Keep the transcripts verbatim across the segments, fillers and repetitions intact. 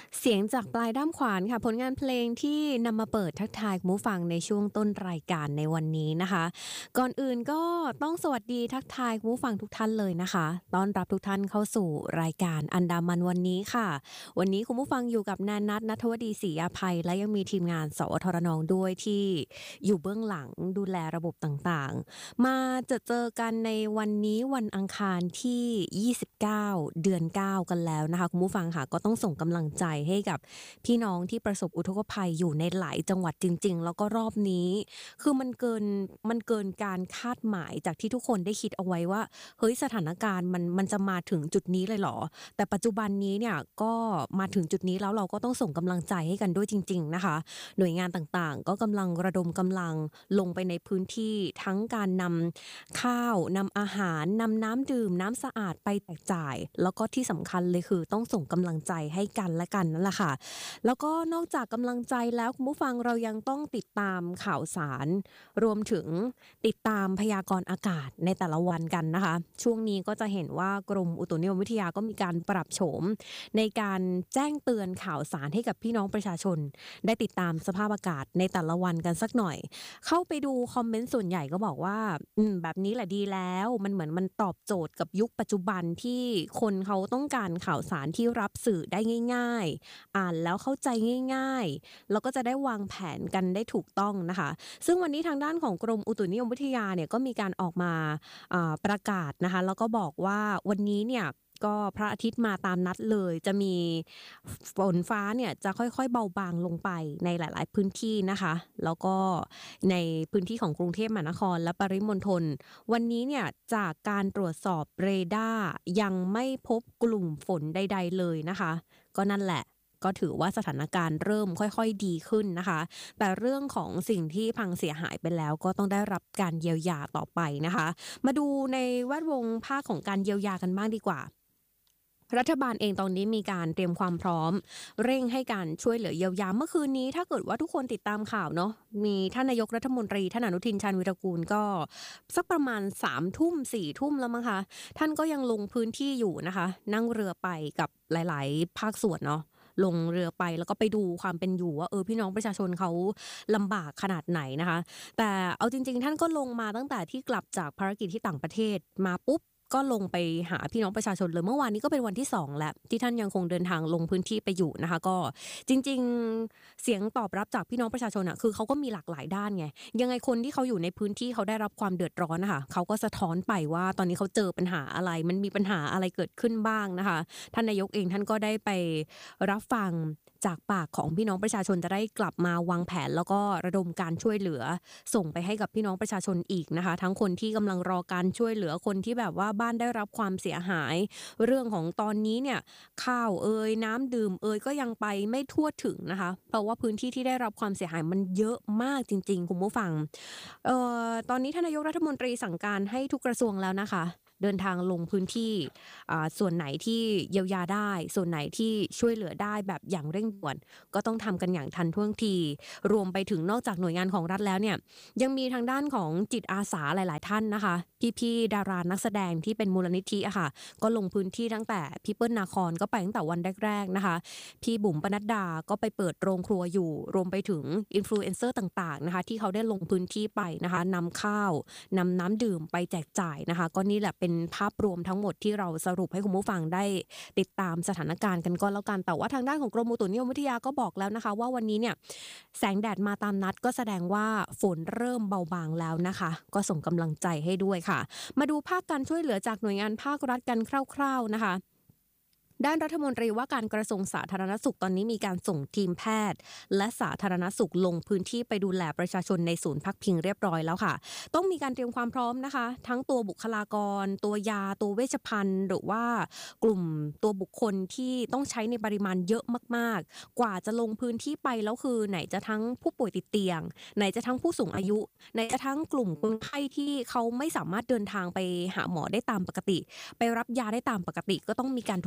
เสียงจากปลายด้ามขวานค่ะผลงานเพลงที่นำมาเปิดทักทายคุณผู้ฟังในช่วงต้นรายการในวันนี้นะคะก่อนอื่นก็ต้องสวัสดีทักทายคุณผู้ฟังทุกท่านเลยนะคะต้อนรับทุกท่านเข้าสู่รายการอันดามันวันนี้ค่ะวันนี้คุณผู้ฟังอยู่กับแนนนัทณัฐวดีศรีอาภัยและยังมีทีมงานสวทรนด้วยที่อยู่เบื้องหลังดูแลระบบต่างๆมาเจอเจอกันในวันนี้วันอังคารที่ยี่สิบเก้าเดือนเก้ากันแล้วนะคะคุณผู้ฟังค่ะก็ต้องส่งกำลังใจให้กับพี่น้องที่ประสบอุทกภัยอยู่ในหลายจังหวัดจริงๆแล้วก็รอบนี้คือมันเกินมันเกินการคาดหมายจากที่ทุกคนได้คิดเอาไว้ว่าเฮ้ยสถานการณ์มันมันจะมาถึงจุดนี้เลยเหรอแต่ปัจจุบันนี้เนี่ยก็มาถึงจุดนี้แล้วเราก็ต้องส่งกำลังใจให้กันด้วยจริงๆนะคะหน่วยงานต่างๆก็กำลังระดมกำลังลงไปในพื้นที่ทั้งการนำข้าวนำอาหารนำน้ำดื่มน้ำสะอาดไปแจกจ่ายแล้วก็ที่สำคัญเลยคือต้องส่งกำลังใจให้กันและกันนั่นแหละค่ะแล้วก็นอกจากกำลังใจแล้วคุณผู้ฟังเรายังต้องติดตามข่าวสารรวมถึงติดตามพยากรณ์อากาศในแต่ละวันกันนะคะช่วงนี้ก็จะเห็นว่ากรมอุตุนิยมวิทยาก็มีการปรับโฉมในการแจ้งเตือนข่าวสารให้กับพี่น้องประชาชนได้ติดตามสภาพอากาศในแต่ละวันกันสักหน่อยเข้าไปดูคอมเมนต์ส่วนใหญ่ก็บอกว่าอืมแบบนี้แหละดีแล้วมันเหมือนมันตอบโจทย์กับยุคปัจจุบันที่คนเขาต้องการข่าวสารที่รับสื่อได้ง่ายๆอ่านแล้วเข้าใจง่ายๆแล้วก็จะได้วางแผนกันได้ถูกต้องนะคะซึ่งวันนี้ทางด้านของกรมอุตุนิยมวิทยาเนี่ยก็มีการออกมาอ่าประกาศนะคะแล้วก็บอกว่าวันนี้เนี่ยก็พระอาทิตย์มาตามนัดเลยจะมีฝนฟ้าเนี่ยจะค่อยๆเบาบางลงไปในหลายๆพื้นที่นะคะแล้วก็ในพื้นที่ของกรุงเทพมหานครและปริมณฑลวันนี้เนี่ยจากการตรวจสอบเรดาร์ยังไม่พบกลุ่มฝนใดๆเลยนะคะก็นั่นแหละก็ถือว่าสถานการณ์เริ่มค่อยๆดีขึ้นนะคะแต่เรื่องของสิ่งที่พังเสียหายไปแล้วก็ต้องได้รับการเยียวยาต่อไปนะคะมาดูในแวดวงภาคของการเยียวยากันบ้างดีกว่ารัฐบาลเองตอนนี้มีการเตรียมความพร้อมเร่งให้การช่วยเหลือเยียวยาเมื่อคืนนี้ถ้าเกิดว่าทุกคนติดตามข่าวเนาะมีท่านนายกรัฐมนตรีท่านอนุทินชาญวิรากูลก็สักประมาณสามทุ่มสี่ทุ่มแล้วมั้งคะท่านก็ยังลงพื้นที่อยู่นะคะนั่งเรือไปกับหลายๆภาคส่วนเนาะลงเรือไปแล้วก็ไปดูความเป็นอยู่ว่าเออพี่น้องประชาชนเขาลำบากขนาดไหนนะคะแต่เอาจริงๆท่านก็ลงมาตั้งแต่ที่กลับจากภารกิจที่ต่างประเทศมาปุ๊บก็ลงไปหาพี่น้องประชาชนเลยเมื่อวานนี้ก็เป็นวันที่สองแล้วที่ท่านยังคงเดินทางลงพื้นที่ไปอยู่นะคะก็จริงๆเสียงตอบรับจากพี่น้องประชาชนอ่ะคือเขาก็มีหลากหลายด้านไงยังไงคนที่เขาอยู่ในพื้นที่เขาได้รับความเดือดร้อนนะคะเขาก็สะท้อนไปว่าตอนนี้เขาเจอปัญหาอะไรมันมีปัญหาอะไรเกิดขึ้นบ้างนะคะท่านนายกเองท่านก็ได้ไปรับฟังจากปากของพี่น้องประชาชนจะได้กลับมาวางแผนแล้วก็ระดมการช่วยเหลือส่งไปให้กับพี่น้องประชาชนอีกนะคะทั้งคนที่กำลังรอการช่วยเหลือคนที่แบบว่าบ้านได้รับความเสียหายเรื่องของตอนนี้เนี่ยข้าวเอ่ยน้ำดื่มเอ่ยก็ยังไปไม่ทั่วถึงนะคะเพราะว่าพื้นที่ที่ได้รับความเสียหายมันเยอะมากจริงๆคุณผู้ฟังเอ่อตอนนี้ท่านนายกรัฐมนตรีสั่งการให้ทุกกระทรวงแล้วนะคะเดินทางลงพื้นที่ส่วนไหนที่เยียวยาได้ส่วนไหนที่ช่วยเหลือได้แบบอย่างเร่งด่วนก็ต้องทำกันอย่างทันท่วงทีรวมไปถึงนอกจากหน่วยงานของรัฐแล้วเนี่ยยังมีทางด้านของจิตอาสาหลายๆท่านนะคะพี่ๆดารานักแสดงที่เป็นมูลนิธิอะค่ะก็ลงพื้นที่ตั้งแต่พี่เปิ้ลนาคอนก็ไปตั้งแต่วันแรกๆนะคะพี่บุ๋มปนัดดาก็ไปเปิดโรงครัวอยู่รวมไปถึงอินฟลูเอนเซอร์ต่างๆนะคะที่เขาได้ลงพื้นที่ไปนะคะนำข้าวนำน้ำดื่มไปแจกจ่ายนะคะก็นี่แหละเป็นภาพรวมทั้งหมดที่เราสรุปให้คุณผู้ฟังได้ติดตามสถานการณ์กันก็แล้วกันแต่ว่าทางด้านของกรมอุตุนิยมวิทยาก็บอกแล้วนะคะว่าวันนี้เนี่ยแสงแดดมาตามนัดก็แสดงว่าฝนเริ่มเบาบางแล้วนะคะก็ส่งกำลังใจให้ด้วยค่ะมาดูภาคการช่วยเหลือจากหน่วยงานภาครัฐกันคร่าวๆนะคะด้านรัฐมนตรีว่าการกระทรวงสาธารณสุขตอนนี้มีการส่งทีมแพทย์และสาธารณสุขลงพื้นที่ไปดูแลประชาชนในศูนย์พักพิงเรียบร้อยแล้วค่ะต้องมีการเตรียมความพร้อมนะคะทั้งตัวบุคลากรตัวยาตัวเวชภัณฑ์หรือว่ากลุ่มตัวบุคคลที่ต้องใช้ในปริมาณเยอะมากๆกว่าจะลงพื้นที่ไปแล้วคือไหนจะทั้งผู้ป่วยติดเตียงไหนจะทั้งผู้สูงอายุไหนจะทั้งกลุ่มคนไข้ที่เขาไม่สามารถเดินทางไปหาหมอได้ตามปกติไปรับยาได้ตามปกติก็ต้องมีการดูแลใน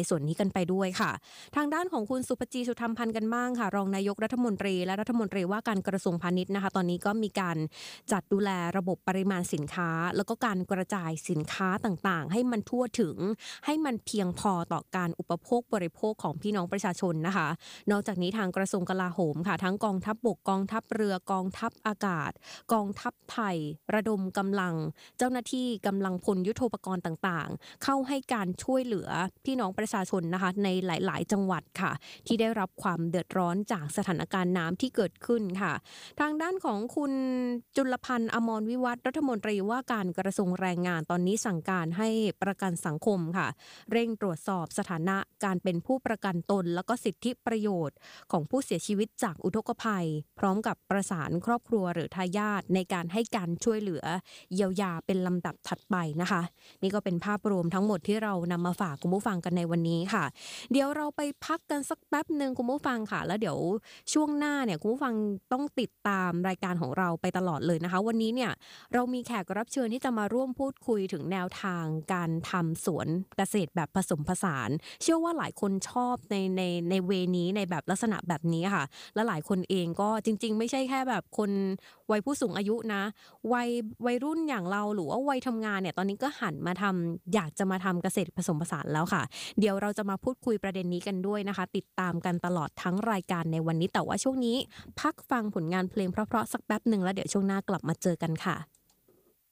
ส่วนนี้กันไปด้วยค่ะทางด้านของคุณสุภจีสุธรรมพันธ์กันบ้างค่ะรองนายกรัฐมนตรีและรัฐมนตรีว่าการกระทรวงพาณิชย์นะคะตอนนี้ก็มีการจัดดูแลระบบปริมาณสินค้าแล้วก็การกระจายสินค้าต่างๆให้มันทั่วถึงให้มันเพียงพอต่อการอุปโภคบริโภคของพี่น้องประชาชนนะคะนอกจากนี้ทางกระทรวงกลาโหมค่ะทั้งกองทัพบกกองทัพเรือกองทัพอากาศกองทัพไทยระดมกำลังเจ้าหน้าที่กำลังพลยุทโธปกรณ์ต่างๆเข้าให้การช่วยเหลือพี่น้องประชาชนนะคะในหลายๆจังหวัดค่ะที่ได้รับความเดือดร้อนจากสถานการณ์น้ำที่เกิดขึ้นค่ะทางด้านของคุณจุลพันธ์อมรวิวัฒน์รัฐมนตรีว่าการกระทรวงแรงงานตอนนี้สั่งการให้ประกันสังคมค่ะเร่งตรวจสอบสถานะการเป็นผู้ประกันตนแล้วก็สิทธิประโยชน์ของผู้เสียชีวิตจากอุทกภัยพร้อมกับประสานครอบครัวหรือทายาทในการให้การช่วยเหลือเยียวยาเป็นลำดับถัดไปนะคะนี่ก็เป็นภาพรวมทั้งหมดที่เรานำมาฝากคุณผู้ฟังกันในวันนี้ค่ะเดี๋ยวเราไปพักกันสักแป๊บนึงคุณผู้ฟังค่ะแล้วเดี๋ยวช่วงหน้าเนี่ยคุณผู้ฟังต้องติดตามรายการของเราไปตลอดเลยนะคะวันนี้เนี่ยเรามีแขกรับเชิญที่จะมาร่วมพูดคุยถึงแนวทางการทำสวนเกษตรแบบผสมผสานเชื่อว่าหลายคนชอบในในในเวนี้ในแบบลักษณะแบบนี้ค่ะและหลายคนเองก็จริงๆไม่ใช่แค่แบบคนวัยผู้สูงอายุนะวัยวัยรุ่นอย่างเราหรือว่าวัยทำงานเนี่ยตอนนี้ก็หันมาทำอยากจะมาทำเกษตรผสมผสานแล้วค่ะเดี๋ยวเราจะมาพูดคุยประเด็นนี้กันด้วยนะคะติดตามกันตลอดทั้งรายการในวันนี้แต่ว่าช่วงนี้พักฟังผลงานเพลงเพราะๆสักแป๊บนึงแล้วเดี๋ยวช่วงหน้ากลับมาเจอกันค่ะ